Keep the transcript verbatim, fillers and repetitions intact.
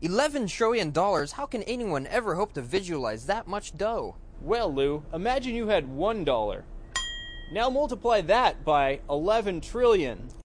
Eleven trillion dollars? How can anyone ever hope to visualize that much dough? Well, Lou, imagine you had one dollar. Now multiply that by eleven trillion.